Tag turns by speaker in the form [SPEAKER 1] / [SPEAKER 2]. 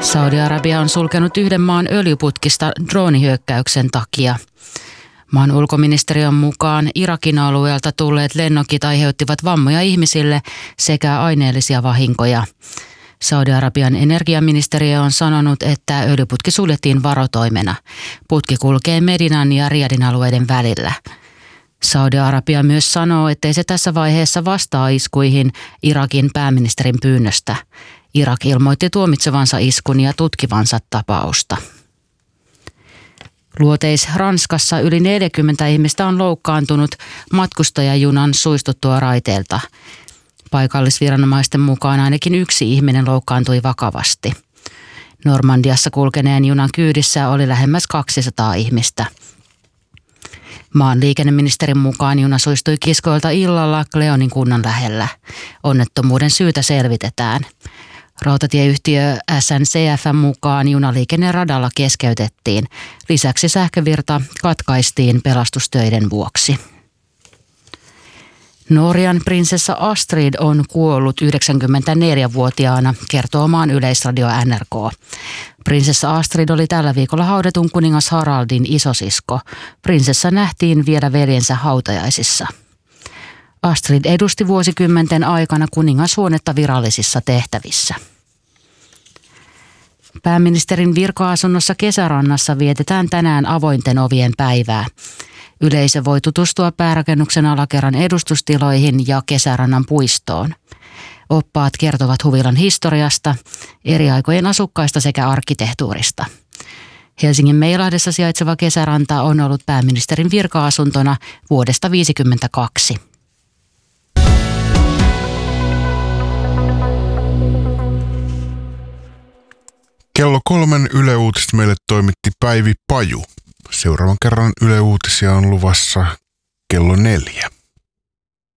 [SPEAKER 1] Saudi-Arabia on sulkenut yhden maan öljyputkista droonihyökkäyksen takia. Maan ulkoministeriön mukaan Irakin alueelta tulleet lennokit aiheuttivat vammoja ihmisille sekä aineellisia vahinkoja. Saudi-Arabian energiaministeriö on sanonut, että öljyputki suljettiin varotoimena. Putki kulkee Medinan ja Riyadin alueiden välillä. Saudi-Arabia myös sanoo, ettei se tässä vaiheessa vastaa iskuihin Irakin pääministerin pyynnöstä. Irak ilmoitti tuomitsevansa iskun ja tutkivansa tapausta. Luoteis-Ranskassa yli 40 ihmistä on loukkaantunut matkustajajunan suistuttua raiteilta. Paikallisviranomaisten mukaan ainakin yksi ihminen loukkaantui vakavasti. Normandiassa kulkeneen junan kyydissä oli lähemmäs 200 ihmistä. Maan liikenneministerin mukaan juna suistui kiskoilta illalla Cleonin kunnan lähellä. Onnettomuuden syytä selvitetään. Rautatieyhtiö SNCF:n mukaan junaliikenne radalla keskeytettiin. Lisäksi sähkövirta katkaistiin pelastustöiden vuoksi. Norjan prinsessa Astrid on kuollut 94-vuotiaana, kertoo maan yleisradio NRK. Prinsessa Astrid oli tällä viikolla haudatun kuningas Haraldin isosisko. Prinsessa nähtiin viedä veljensä hautajaisissa. Astrid edusti vuosikymmenten aikana kuningashuonetta virallisissa tehtävissä. Pääministerin virka-asunnossa Kesärannassa vietetään tänään avointen ovien päivää. Yleisö voi tutustua päärakennuksen alakerran edustustiloihin ja Kesärannan puistoon. Oppaat kertovat huvilan historiasta, eri aikojen asukkaista sekä arkkitehtuurista. Helsingin Meilahdessa sijaitseva Kesäranta on ollut pääministerin virka-asuntona vuodesta 1952.
[SPEAKER 2] Kello 3 Yle Uutiset meille toimitti Päivi Paju. Seuraavan kerran Yle Uutisia on luvassa kello 4.